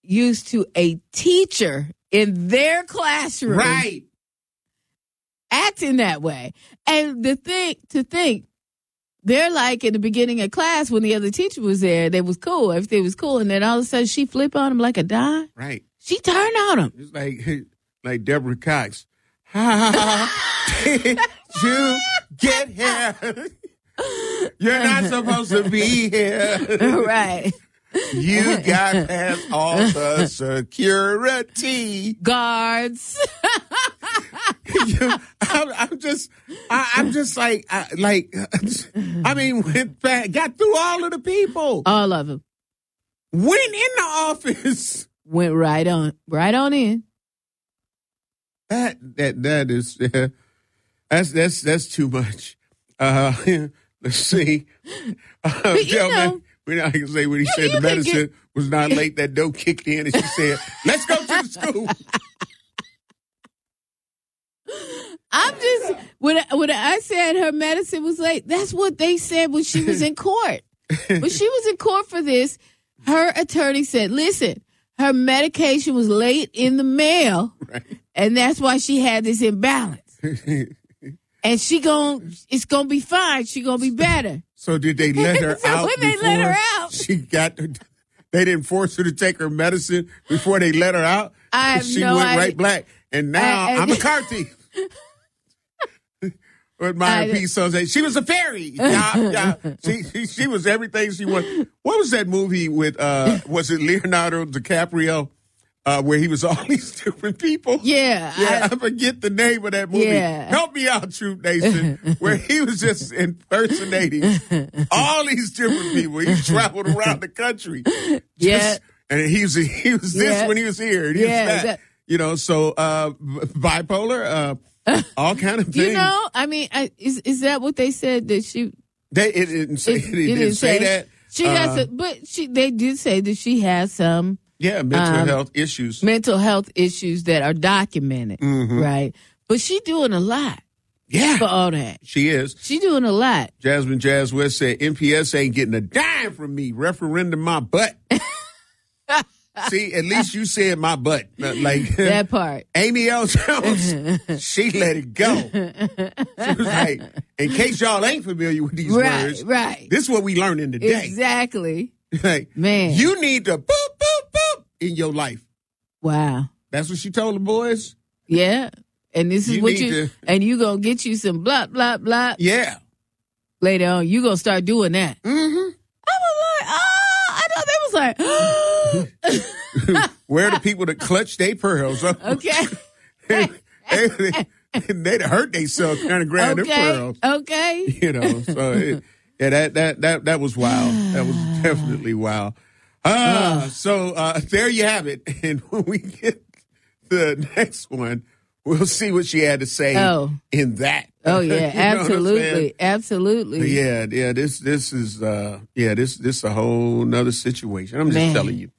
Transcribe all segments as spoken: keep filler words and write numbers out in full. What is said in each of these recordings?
used to a teacher in their classroom. Right. Acting that way. And the thing to think, they're like in the beginning of class when the other teacher was there, they was cool. Everything was cool. And then all of a sudden she flipped on him like a dime. Right. She turned on him. It's like like Deborah Cox. How did you get here? You're not supposed to be here. Right. You got past all the security guards. you, I'm, I'm just, I, I'm just like, I, like, I mean, went back, got through all of the people, all of them. Went in the office, went right on, right on in. That that that is, uh, that's that's that's too much. Uh, let's see. Uh, but you know. We I can say when he you, said you the medicine get... was not late, that dope kicked in, and she said, "Let's go to the school." I'm just when I, when I said her medicine was late. That's what they said when she was in court. When she was in court for this, her attorney said, "Listen, her medication was late in the mail, right. and that's why she had this imbalance. And she gon' it's gonna be fine. She gonna be better." So did they let her so out? When they let her out, she got. They didn't force her to take her medicine before they let her out. I have she no went idea. right black, and now I, I, I'm McCarthy. What Maya P. son said, she was a fairy. Yeah, yeah. She, she she was everything she was. What was that movie with? Uh, was it Leonardo DiCaprio? Uh, where he was all these different people. Yeah. Yeah, I, I forget the name of that movie. Yeah. Help me out, Troop Nation. Where he was just impersonating all these different people. He traveled around the country. Just, yeah. And he was, he was this yeah. when he was here. And he yeah, was that. that. You know, so uh, bipolar, uh, all kind of things. You know, I mean, I, is is that what they said that she... They, it, didn't say, it, it didn't, didn't say, say that. She uh, has a, but she, they did say that she has some... Yeah, mental um, health issues. Mental health issues that are documented, mm-hmm. right? But she doing a lot. Yeah. For all that. She is. She doing a lot. Jasmine Jazz West said, N P S ain't getting a dime from me. Referendum my butt. See, at least you said my butt. Like that part. Amy L. Jones, she let it go. She was like, in case y'all ain't familiar with these right, words, right. this is what we learning today. Exactly. Like, man, you need to boop, boop, boop in your life. Wow. That's what she told the boys? Yeah. And this is you what you, to, and you going to get you some blah, blah, blah. Yeah. Later on, you going to start doing that. Mm-hmm. I was like, oh, I thought they was like, oh. Where are the people that clutch their pearls? Okay. they, they, they'd hurt themselves trying to grab okay. their pearls. Okay. You know, so it, yeah, that, that, that, that was wild. That was definitely wild. Uh, uh. So uh, there you have it. And when we get the next one, we'll see what she had to say oh. in that. Oh yeah, absolutely, absolutely. But yeah, yeah. This this is uh, yeah this this is a whole nother situation. I'm just Man. telling you.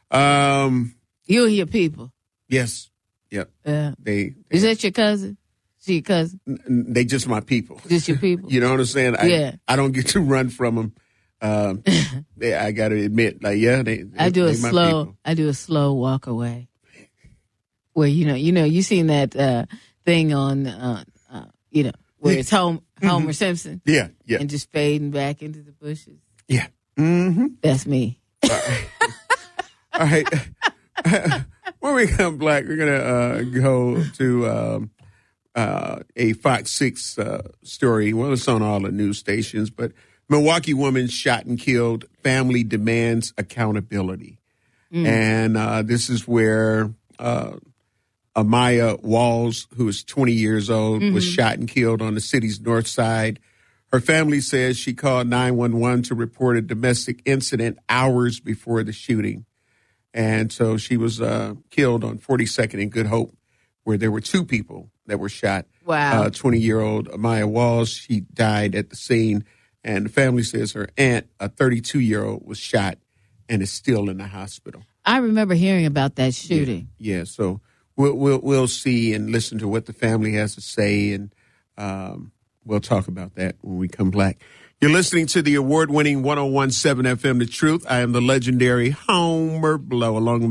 Um, you and your people. Yes. Yep. Uh, they, they. Is that your cousin? She your cousin? N- they just my people. Just your people. You know what I'm saying? I, yeah. I don't get to run from them. Um, they, I got to admit, like yeah, they. they I do they a slow. People. I do a slow walk away. Where you know, you know, you seen that uh, thing on, uh, uh, you know, where it's home, Homer mm-hmm. Simpson. Yeah, yeah, and just fading back into the bushes. Yeah, mm-hmm. That's me. All right. All right. When we come back, we're gonna uh, go to um, uh, a Fox six uh, story. Well, it's on all the news stations, but Milwaukee woman shot and killed. Family demands accountability, mm. and uh, this is where. Uh, Amaya Walls, who is twenty years old, mm-hmm. was shot and killed on the city's north side. Her family says she called nine one one to report a domestic incident hours before the shooting. And so she was uh, killed on forty-second and Good Hope, where there were two people that were shot. Wow. Uh, twenty-year-old Amaya Walls, she died at the scene. And the family says her aunt, a thirty-two-year-old, was shot and is still in the hospital. I remember hearing about that shooting. Yeah, yeah so... We'll, we'll we'll see and listen to what the family has to say, and um, we'll talk about that when we come back. You're listening to the award-winning one oh one point seven F M, The Truth. I am the legendary Homer Blow, along with